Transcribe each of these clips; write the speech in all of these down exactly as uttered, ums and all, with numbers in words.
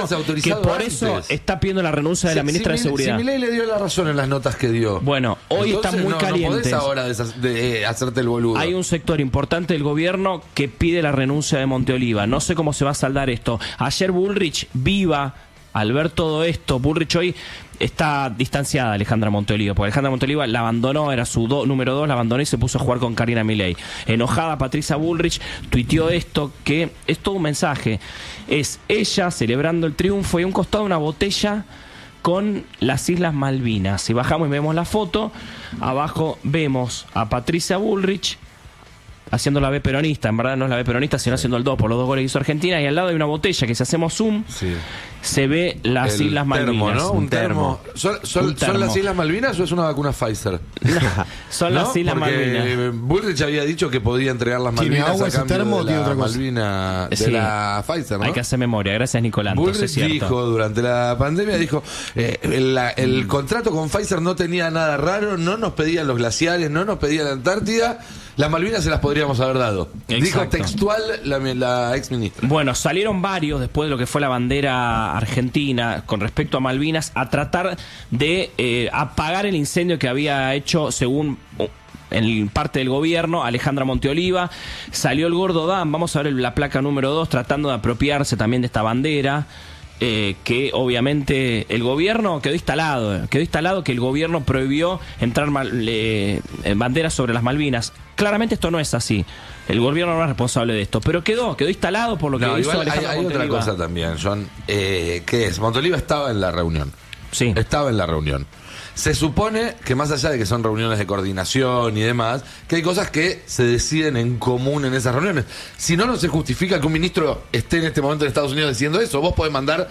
que por antes. eso está pidiendo la renuncia de si, la ministra si, de Seguridad. Si Milei le dio la razón en las notas que dio. Bueno, hoy Entonces, están muy no, calientes. No podés ahora de, de, de hacerte el boludo. Hay un sector importante del gobierno que pide la renuncia de Monteoliva. No sé cómo se va a saldar esto. Ayer Bullrich, viva, al ver todo esto, Bullrich hoy está distanciada Alejandra Monteoliva, porque Alejandra Monteoliva la abandonó, era su do, número dos, la abandonó y se puso a jugar con Karina Milei. Enojada, Patricia Bullrich tuiteó esto, que es todo un mensaje. Es ella celebrando el triunfo y a un costado una botella con las Islas Malvinas. Si bajamos y vemos la foto, abajo vemos a Patricia Bullrich haciendo la B peronista, en verdad no es la B peronista, sino haciendo el dos por los dos goles que hizo Argentina, y al lado hay una botella que si hacemos zoom, sí, se ve las el Islas termo, Malvinas. ¿no? Un termo. ¿Son, son, Un termo. ¿Son las Islas Malvinas o es una vacuna Pfizer? No, son ¿No? las Islas Porque Malvinas. Bullrich había dicho que podía entregar las Malvinas agua a ese cambio termo, de tiene la otra cosa. Malvina de Sí. la Pfizer, ¿no? Hay que hacer memoria, gracias Nicolantos, Bullrich es cierto. dijo durante la pandemia, dijo, eh, el, la- el contrato con Pfizer no tenía nada raro, no nos pedían los glaciares, no nos pedían la Antártida, las Malvinas se las podríamos haber dado. Dijo Exacto. textual la, la ex ministra. Bueno, salieron varios después de lo que fue la bandera argentina con respecto a Malvinas a tratar de eh, apagar el incendio que había hecho, según uh, en parte del gobierno, Alejandra Monteoliva. Salió el Gordo Dan, vamos a ver la placa número dos, tratando de apropiarse también de esta bandera. Eh, que obviamente el gobierno quedó instalado, quedó instalado que el gobierno prohibió entrar mal, eh, banderas sobre las Malvinas. Claramente esto no es así. El gobierno no es responsable de esto, pero quedó, quedó instalado por lo que No, hizo igual hay, Alejandra hay otra Monteoliva. cosa también, John, eh, que es, Monteoliva estaba en la reunión. Sí. Estaba en la reunión. Se supone que más allá de que son reuniones de coordinación y demás, que hay cosas que se deciden en común en esas reuniones. Si no, no se justifica que un ministro esté en este momento en Estados Unidos diciendo eso. Vos podés mandar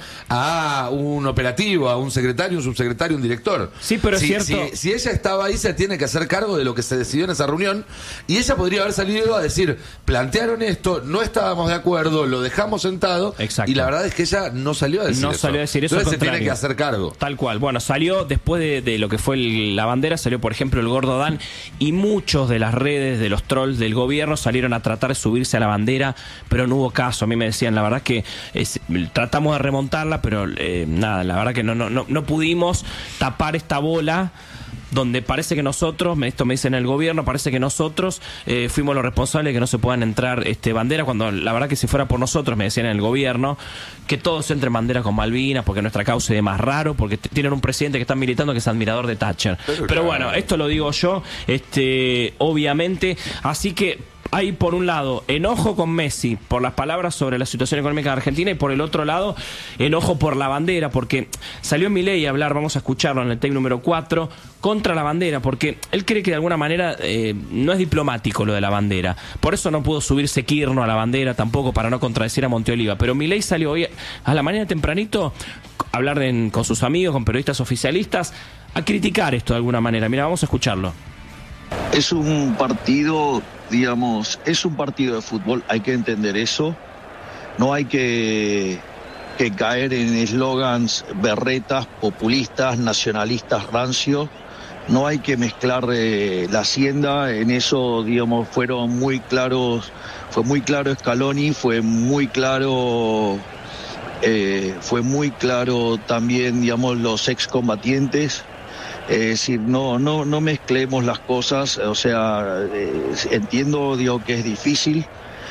a un operativo, a un secretario, un subsecretario, un director. Sí, pero si, es cierto. Si, si ella estaba ahí, se tiene que hacer cargo de lo que se decidió en esa reunión. Y ella podría haber salido a decir, plantearon esto, no estábamos de acuerdo, lo dejamos sentado. Exacto. Y la verdad es que ella no salió a decir No eso. salió a decir eso, Entonces al se tiene contrario. que hacer cargo. Tal cual. Bueno, salió después de, de lo que fue el- la bandera, salió por ejemplo el Gordo Dan, y muchos de las redes de los trolls del gobierno salieron a tratar de subirse a la bandera, pero no hubo caso. A mí me decían, la verdad que es, tratamos de remontarla, pero eh, nada, la verdad que no, no, no, no pudimos tapar esta bola donde parece que nosotros, esto me dicen el gobierno, parece que nosotros eh, fuimos los responsables de que no se puedan entrar este bandera, cuando la verdad que si fuera por nosotros, me decían en el gobierno, que todos entren bandera con Malvinas, porque nuestra causa es más raro, porque t- tienen un presidente que está militando que es admirador de Thatcher. Pero Pero, claro. bueno, esto lo digo yo, este, obviamente, así que hay por un lado enojo con Messi por las palabras sobre la situación económica de Argentina, y por el otro lado enojo por la bandera, porque salió Milei a hablar, vamos a escucharlo en el take número cuatro, contra la bandera, porque él cree que de alguna manera eh, no es diplomático lo de la bandera. Por eso no pudo subirse Kirno a la bandera tampoco, para no contradecir a Monteoliva. Pero Milei salió hoy a la mañana tempranito a hablar de- con sus amigos, con periodistas oficialistas, a criticar esto de alguna manera. Mira, vamos a escucharlo. Es un partido, digamos, es un partido de fútbol, hay que entender eso. No hay que, que caer en eslogans berretas, populistas, nacionalistas, rancios. No hay que mezclar eh, la hacienda, en eso, digamos, fueron muy claros, fue muy claro Scaloni, fue muy claro, eh, fue muy claro también, digamos, los excombatientes. Es decir, no, no, no mezclemos las cosas, o sea, eh, entiendo, digo, que es difícil,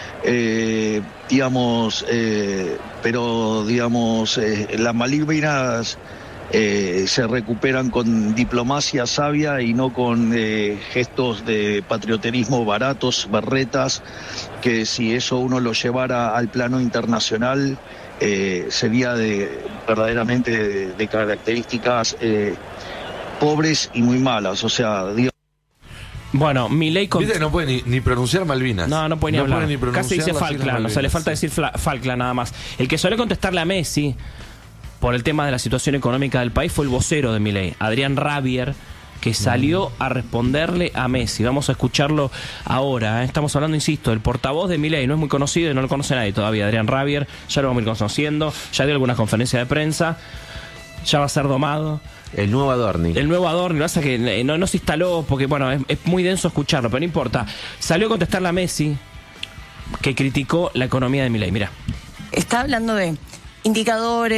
eh, digamos, eh, pero, digamos, eh, las Malvinas eh, se recuperan con diplomacia sabia y no con eh, gestos de patrioterismo baratos, berretas, que si eso uno lo llevara al plano internacional, eh, sería de verdaderamente de, de características eh, pobres y muy malas, o sea, digo. Bueno, Milei con... Viste que no puede ni, ni pronunciar Malvinas. No, no puede ni hablar. ni pronunciar Casi dice las Islas Falkland, o sea, le Malvinas, falta sí. decir Fla- Falkland nada más. El que suele contestarle a Messi por el tema de la situación económica del país fue el vocero de Milei, Adrián Rabier, que salió a responderle a Messi. Vamos a escucharlo ahora, ¿eh? Estamos hablando, insisto, del portavoz de Milei, no es muy conocido y no lo conoce nadie todavía, Adrián Rabier, ya lo vamos a ir conociendo, ya dio algunas conferencias de prensa, ya va a ser domado. El nuevo Adorni. El nuevo Adorni, lo que pasa es que no, no se instaló porque, bueno, es, es muy denso escucharlo, pero no importa. Salió a contestarle a Messi, que criticó la economía de Milei. Mirá. Está hablando de indicadores.